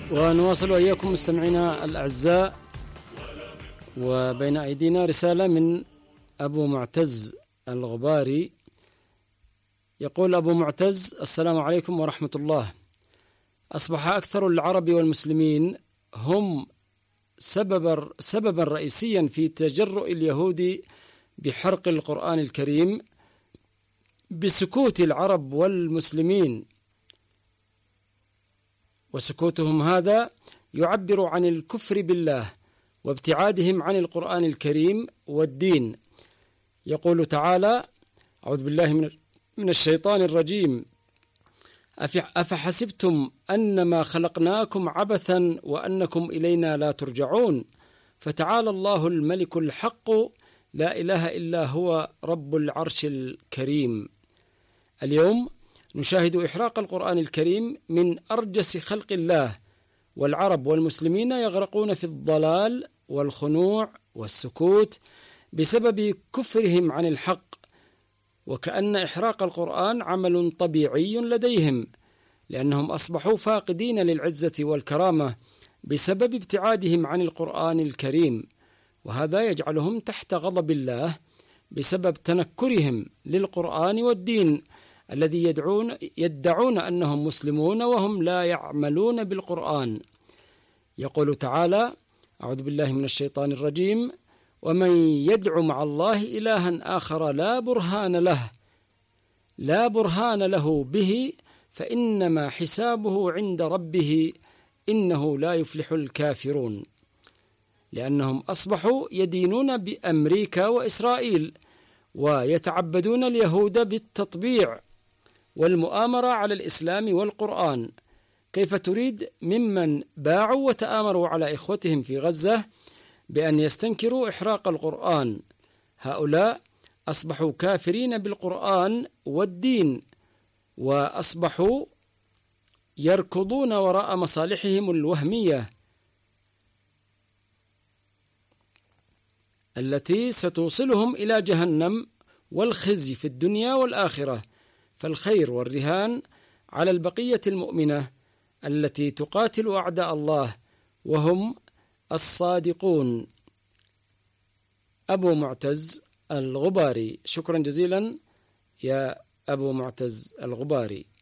ونواصل وإياكم مستمعينا الأعزاء، وبين أيدينا رسالة من أبو معتز الغباري. يقول أبو معتز: السلام عليكم ورحمة الله. أصبح أكثر العرب والمسلمين هم سببا رئيسيا في تجرؤ اليهود بحرق القرآن الكريم بسكوت العرب والمسلمين، وسكوتهم هذا يعبر عن الكفر بالله وابتعادهم عن القرآن الكريم والدين. يقول تعالى: أعوذ بالله من الشيطان الرجيم: أفحسبتم أنما خلقناكم عبثا وأنكم إلينا لا ترجعون فتعالى الله الملك الحق لا إله إلا هو رب العرش الكريم. اليوم نشاهد إحراق القرآن الكريم من أرجس خلق الله، والعرب والمسلمين يغرقون في الضلال والخنوع والسكوت بسبب كفرهم عن الحق، وكأن إحراق القرآن عمل طبيعي لديهم، لأنهم أصبحوا فاقدين للعزة والكرامة بسبب ابتعادهم عن القرآن الكريم، وهذا يجعلهم تحت غضب الله بسبب تنكرهم للقرآن والدين الذي يدعون أنهم مسلمون وهم لا يعملون بالقرآن. يقول تعالى: أعوذ بالله من الشيطان الرجيم: ومن يدع مع الله إلها آخر لا برهان له به فإنما حسابه عند ربه إنه لا يفلح الكافرون. لأنهم أصبحوا يدينون بأمريكا وإسرائيل، ويتعبدون اليهود بالتطبيع والمؤامرة على الإسلام والقرآن. كيف تريد ممن باعوا وتآمروا على إخوتهم في غزة بأن يستنكروا إحراق القرآن؟ هؤلاء أصبحوا كافرين بالقرآن والدين، وأصبحوا يركضون وراء مصالحهم الوهمية التي ستوصلهم إلى جهنم والخزي في الدنيا والآخرة. فالخير والرهان على البقية المؤمنة التي تقاتل أعداء الله وهم الصادقون. أبو معتز الغباري. شكرا جزيلا يا أبو معتز الغباري.